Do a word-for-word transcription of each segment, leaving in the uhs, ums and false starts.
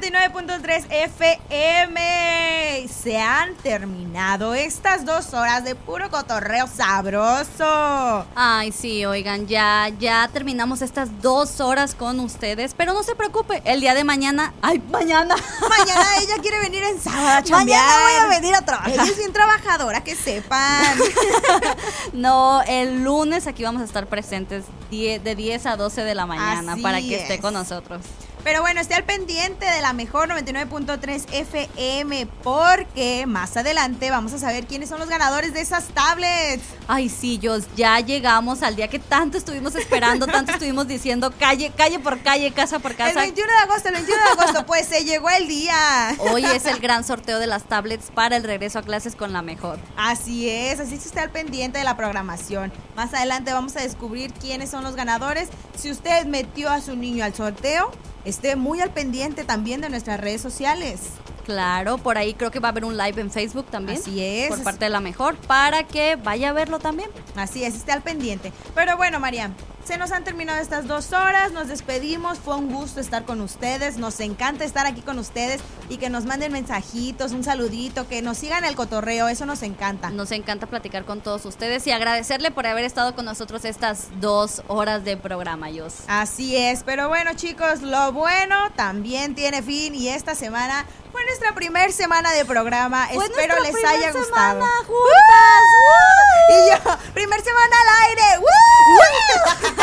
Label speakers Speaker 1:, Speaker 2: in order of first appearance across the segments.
Speaker 1: noventa y nueve punto tres F M. Se han terminado estas dos horas de puro cotorreo sabroso.
Speaker 2: Ay, sí, oigan, ya, ya terminamos estas dos horas con ustedes, pero no se preocupe, el día de mañana, ay, mañana.
Speaker 1: Mañana ella quiere venir en sábado a chambear.
Speaker 2: Mañana voy a venir a trabajar.
Speaker 1: Ella es bien trabajadora, que sepan.
Speaker 2: No, el lunes aquí vamos a estar presentes de diez a doce de la mañana.
Speaker 1: Así
Speaker 2: para que
Speaker 1: es.
Speaker 2: esté con nosotros.
Speaker 1: Pero bueno, esté al pendiente de la mejor noventa y nueve punto tres F M, porque más adelante vamos a saber quiénes son los ganadores de esas tablets.
Speaker 2: Ay, sí, Jos, ya llegamos al día que tanto estuvimos esperando, tanto estuvimos diciendo calle, calle por calle, casa por casa.
Speaker 1: El veintiuno de agosto, el veintiuno de agosto, pues se llegó el día.
Speaker 2: Hoy es el gran sorteo de las tablets para el regreso a clases con la mejor.
Speaker 1: Así es, así que esté al pendiente de la programación. Más adelante vamos a descubrir quiénes son los ganadores. Si usted metió a su niño al sorteo, esté muy al pendiente también de nuestras redes sociales.
Speaker 2: Claro, por ahí creo que va a haber un live en Facebook también.
Speaker 1: Así es.
Speaker 2: Por parte de la mejor, para que vaya a verlo también.
Speaker 1: Así es, esté al pendiente. Pero bueno, María, se nos han terminado estas dos horas, nos despedimos, fue un gusto estar con ustedes, nos encanta estar aquí con ustedes y que nos manden mensajitos, un saludito, que nos sigan el cotorreo, eso nos encanta.
Speaker 2: Nos encanta platicar con todos ustedes y agradecerle por haber estado con nosotros estas dos horas de programa, Jos.
Speaker 1: Así es, pero bueno, chicos, lo bueno también tiene fin y esta semana fue nuestra primer semana de programa.
Speaker 2: Fue
Speaker 1: Espero les haya gustado.
Speaker 2: Juntas.
Speaker 1: ¡Uh! Y yo, primer semana al aire. ¡Uh!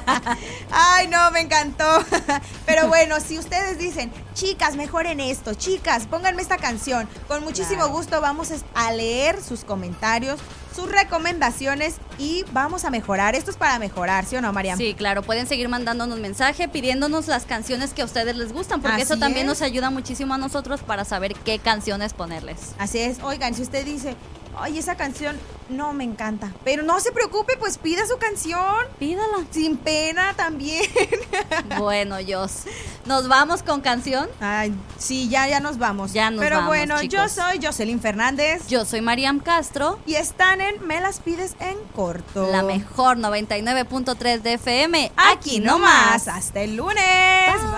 Speaker 1: Ay, no, me encantó. Pero bueno, si ustedes dicen, chicas, mejoren esto, chicas, pónganme esta canción, con muchísimo
Speaker 2: Claro.
Speaker 1: gusto vamos a leer sus comentarios, sus recomendaciones y vamos a mejorar. Esto es para mejorar, ¿sí o no, Mariam?
Speaker 2: Sí, claro, pueden seguir mandándonos mensaje, pidiéndonos las canciones que a ustedes les gustan, porque
Speaker 1: Así
Speaker 2: eso también
Speaker 1: es.
Speaker 2: nos ayuda muchísimo a nosotros para saber qué canciones ponerles.
Speaker 1: Así es. Oigan, si usted dice, ay, esa canción no me encanta, pero no se preocupe, pues pida su canción.
Speaker 2: Pídala.
Speaker 1: Sin pena también.
Speaker 2: Bueno, Jos, ¿nos vamos con canción?
Speaker 1: Ay, sí, ya, ya nos vamos.
Speaker 2: Ya nos
Speaker 1: Pero
Speaker 2: vamos,
Speaker 1: bueno,
Speaker 2: chicos.
Speaker 1: yo soy Jocelyn Fernández.
Speaker 2: Yo soy Mariam Castro.
Speaker 1: Y están en Me las pides en corto.
Speaker 2: La mejor noventa y nueve punto tres de F M.
Speaker 1: Aquí nomás. Hasta el lunes.
Speaker 2: Bye.